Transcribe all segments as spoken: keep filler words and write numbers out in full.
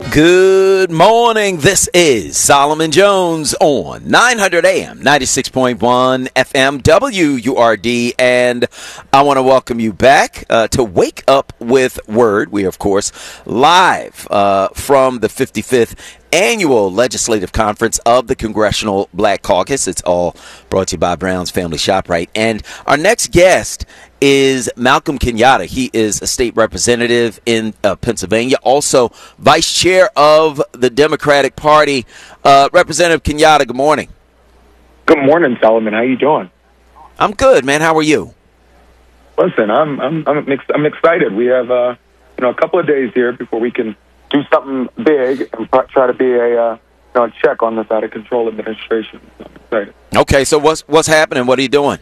Good morning. This is Solomon Jones on nine hundred A M, ninety-six point one F M, W U R D, and I want to welcome you back uh, to Wake Up with Word. We are, of course, live uh, from the fifty-fifth Annual Legislative Conference of the Congressional Black Caucus. It's all brought to you by Brown's Family ShopRite. And our next guest is Malcolm Kenyatta. He is a state representative in uh, Pennsylvania, also vice chair of the Democratic Party. Uh, Representative Kenyatta, good morning. Good morning, Solomon. How you doing? I'm good, man. How are you? Listen, I'm I'm I'm, ex- I'm excited. We have uh, you know a couple of days here before we can do something big and pr- try to be a uh, you know, check on this out of control administration. So I'm excited. Okay, so what's what's happening? What are you doing?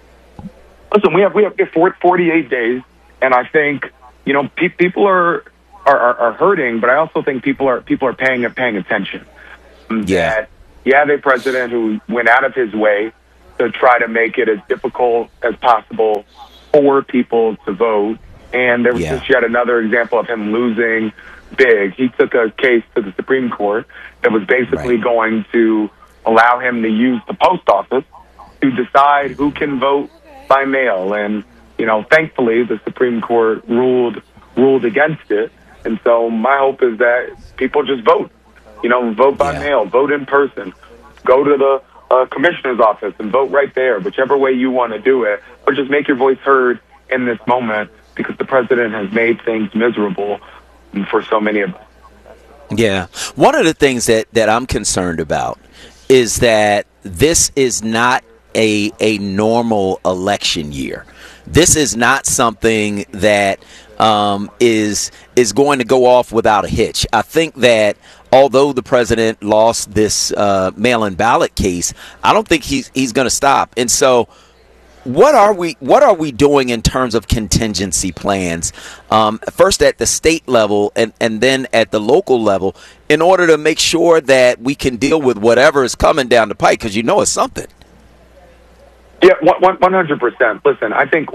Listen, we have we have forty-eight days, and I think you know pe- people are, are are hurting, but I also think people are people are paying paying attention. Yeah, that you have a president who went out of his way to try to make it as difficult as possible for people to vote, and there was Yeah. just yet another example of him losing big. He took a case to the Supreme Court that was basically Right. going to allow him to use the post office to decide who can vote by mail, and you know, thankfully, the Supreme Court ruled ruled against it. And so, my hope is that people just vote. You know, vote by Yeah. mail, vote in person, go to the uh, commissioner's office and vote right there, whichever way you want to do it. But just make your voice heard in this moment, because the president has made things miserable for so many of us. Yeah. One of the things that, that I'm concerned about is that this is not a a normal election year. This is not something that um, is is going to go off without a hitch. I think that although the president lost this uh, mail-in ballot case, I don't think he's he's going to stop. And so, what are we what are we doing in terms of contingency plans? Um, first at the state level and, and then at the local level, in order to make sure that we can deal with whatever is coming down the pike, because you know it's something. Yeah, one hundred percent. Listen, I think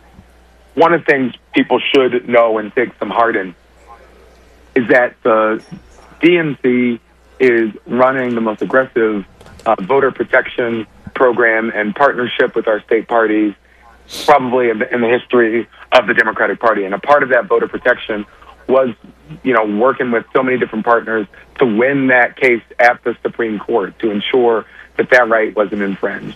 one of the things people should know and take some heart in is that the D N C is running the most aggressive uh, voter protection program and partnership with our state parties probably in the, in the history of the Democratic Party. And a part of that voter protection was, you know, working with so many different partners to win that case at the Supreme Court to ensure that that right wasn't infringed.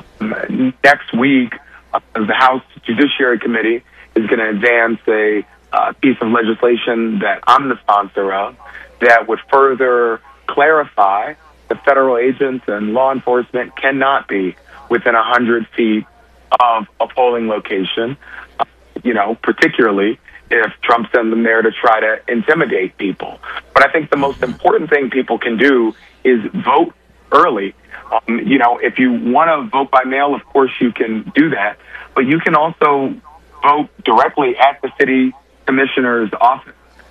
Um, next week, uh, the House Judiciary Committee is going to advance a uh, piece of legislation that I'm the sponsor of that would further clarify that federal agents and law enforcement cannot be within one hundred feet of a polling location, uh, you know, particularly if Trump sends them there to try to intimidate people. But I think the most important thing people can do is vote early. Um, you know, if you want to vote by mail, of course you can do that. But you can also vote directly at the city commissioner's office.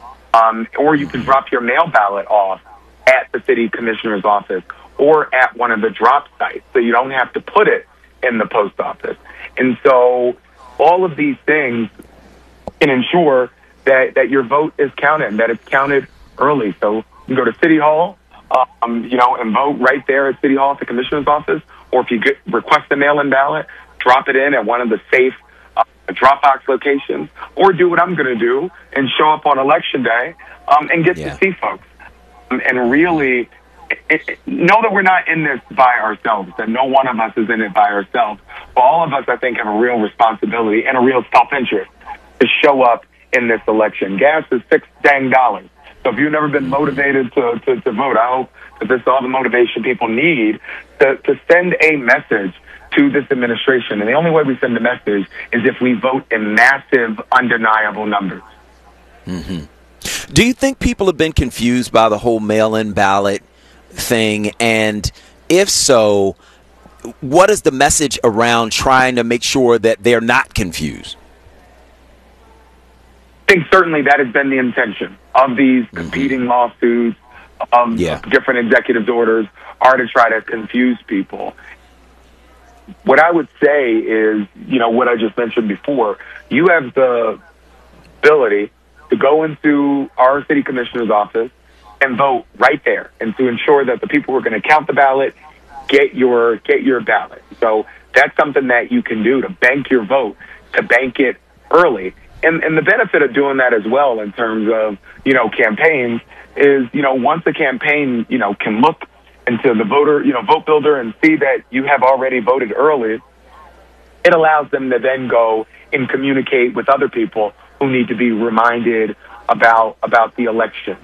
Um, or you can drop your mail ballot off at the city commissioner's office or at one of the drop sites. So you don't have to put it in the post office. And so all of these things can ensure that, that your vote is counted, that it's counted early. So you go to City Hall, um, you know, and vote right there at City Hall at the commissioner's office. Or if you get, request a mail-in ballot, drop it in at one of the safe uh, drop-box locations. Or do what I'm going to do and show up on Election Day um, and get Yeah. to see folks. Um, and really it, it, know that we're not in this by ourselves, that no one of us is in it by ourselves. But all of us, I think, have a real responsibility and a real self-interest to show up in this election. Gas is six dang dollars. So if you've never been motivated to, to, to vote, I hope that this is all the motivation people need to, to send a message to this administration. And the only way we send a message is if we vote in massive, undeniable numbers. Mm-hmm. Do you think people have been confused by the whole mail-in ballot thing? And if so, what is the message around trying to make sure that they're not confused? I think certainly that has been the intention of these competing mm-hmm. lawsuits, of yeah. different executive orders, are to try to confuse people. What I would say is, you know, what I just mentioned before, you have the ability to go into our city commissioner's office and vote right there, and to ensure that the people who are going to count the ballot get your get your ballot. So that's something that you can do to bank your vote, to bank it early. And and the benefit of doing that as well in terms of, you know, campaigns is, you know, once the campaign, you know, can look into the voter, you know, vote builder and see that you have already voted early, it allows them to then go and communicate with other people who need to be reminded about about the election.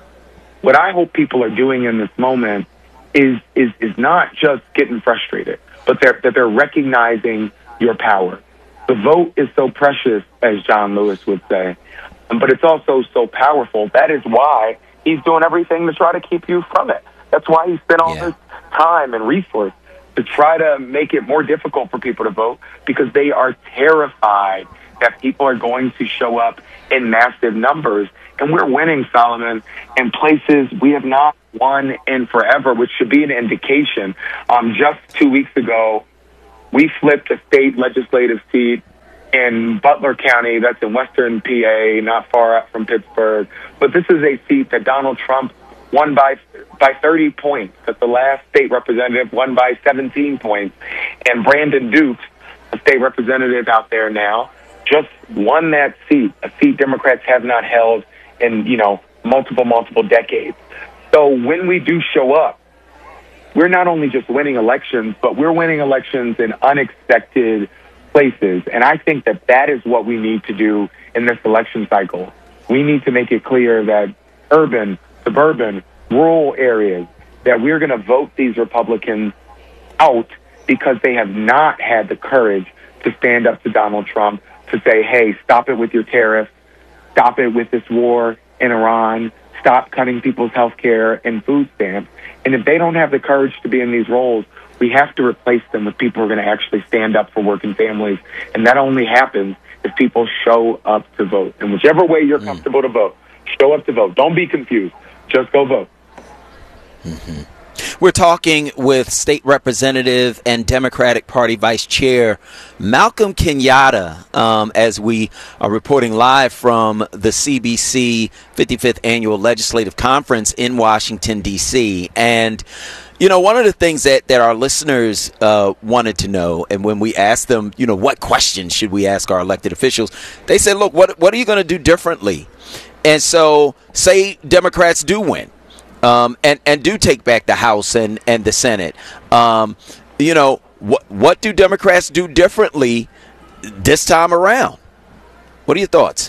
What I hope people are doing in this moment is is is not just getting frustrated, but they're, that they're recognizing your power. The vote is so precious, as John Lewis would say, but it's also so powerful. That is why he's doing everything to try to keep you from it. That's why he spent all yeah. this time and resource to try to make it more difficult for people to vote, because they are terrified that people are going to show up in massive numbers. And we're winning, Solomon, in places we have not won in forever, which should be an indication. Um, just two weeks ago, we flipped a state legislative seat in Butler County. That's in western P A, not far out from Pittsburgh. But this is a seat that Donald Trump won by by thirty points. That the last state representative won by seventeen points. And Brandon Dukes, a state representative out there now, just won that seat, a seat Democrats have not held in, you know, multiple, multiple decades. So when we do show up, we're not only just winning elections, but we're winning elections in unexpected places. And I think that that is what we need to do in this election cycle. We need to make it clear that urban, suburban, rural areas, that we're going to vote these Republicans out because they have not had the courage to stand up to Donald Trump, to say, hey, stop it with your tariffs, stop it with this war in Iran, stop cutting people's health care and food stamps. And if they don't have the courage to be in these roles, we have to replace them with people who are going to actually stand up for working families. And that only happens if people show up to vote. And whichever way you're mm. comfortable to vote, show up to vote. Don't be confused. Just go vote. Mm-hmm. We're talking with State Representative and Democratic Party Vice Chair Malcolm Kenyatta um, as we are reporting live from the C B C fifty-fifth Annual Legislative Conference in Washington, D C And, you know, one of the things that, that our listeners uh, wanted to know, and when we asked them, you know, what questions should we ask our elected officials, they said, look, what what are you going to do differently? And so say Democrats do win. Um, and, and do take back the House and, and the Senate. Um, you know, what what do Democrats do differently this time around? What are your thoughts?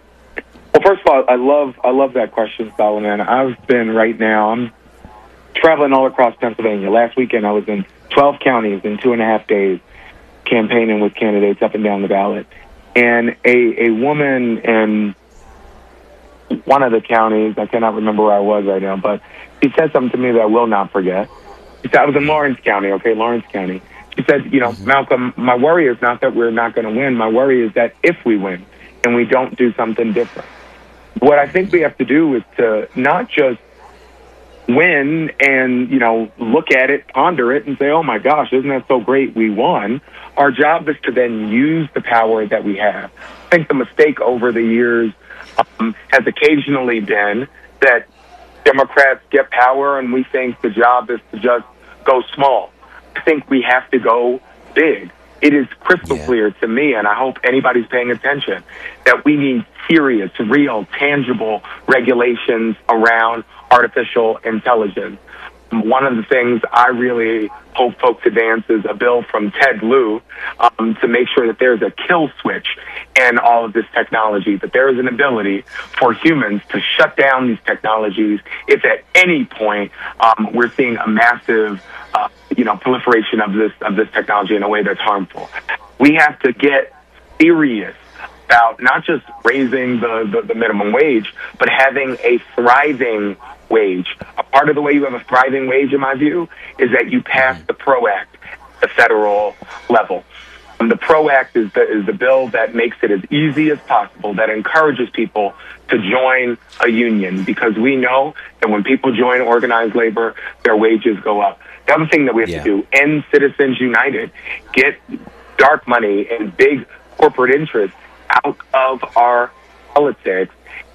Well, first of all, I love I love that question, Solomon. I've been right now, I'm traveling all across Pennsylvania. Last weekend I was in twelve counties in two and a half days campaigning with candidates up and down the ballot. And a, a woman in one of the counties, I cannot remember where I was right now, but she said something to me that I will not forget. She said, I was in Lawrence County, okay, Lawrence County. She said, you know, mm-hmm. Malcolm, my worry is not that we're not going to win. My worry is that if we win and we don't do something different. What I think we have to do is to not just win and, you know, look at it, ponder it, and say, oh, my gosh, isn't that so great we won? Our job is to then use the power that we have. I think the mistake over the years Um, has occasionally been that Democrats get power and we think the job is to just go small. I think we have to go big. It is crystal yeah. clear to me, and I hope anybody's paying attention, that we need serious, real, tangible regulations around artificial intelligence. One of the things I really hope folks advance is a bill from Ted Lieu um, to make sure that there's a kill switch in all of this technology, that there is an ability for humans to shut down these technologies if at any point um, we're seeing a massive uh, you know, proliferation of this of this technology in a way that's harmful. We have to get serious about not just raising the, the, the minimum wage, but having a thriving wage. A part of the way you have a thriving wage, in my view, is that you pass the PRO Act at the federal level. And the PRO Act is the, is the bill that makes it as easy as possible, that encourages people to join a union, because we know that when people join organized labor, their wages go up. The other thing that we have yeah. to do, end Citizens United, get dark money and big corporate interests out of our politics,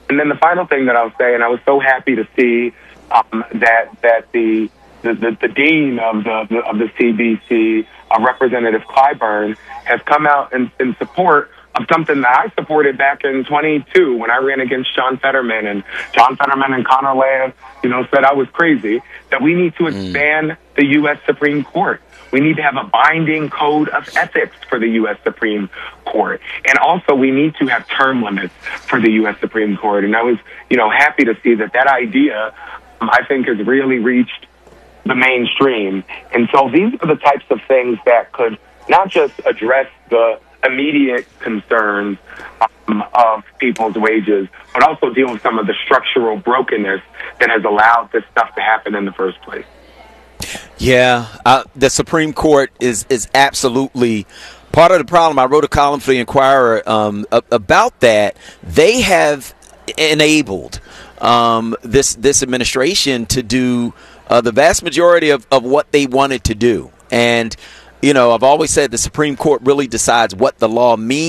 And then the final thing that I'll say, and I was so happy to see um, that that the the, the the dean of the of the C B C, uh, Representative Clyburn, has come out in, in support of something that I supported back in twenty-two when I ran against John Fetterman, and John Fetterman and Conor Lamb, you know, said I was crazy. That we need to expand mm. the U S Supreme Court. We need to have a binding code of ethics for the U S Supreme Court. And also we need to have term limits for the U S Supreme Court. And I was, you know, happy to see that that idea, um, I think, has really reached the mainstream. And so these are the types of things that could not just address the immediate concerns um, of people's wages, but also deal with some of the structural brokenness that has allowed this stuff to happen in the first place. Yeah, uh, the Supreme Court is is absolutely part of the problem. I wrote a column for the Inquirer um, about that. They have enabled um, this this administration to do uh, the vast majority of, of what they wanted to do. And, you know, I've always said the Supreme Court really decides what the law means.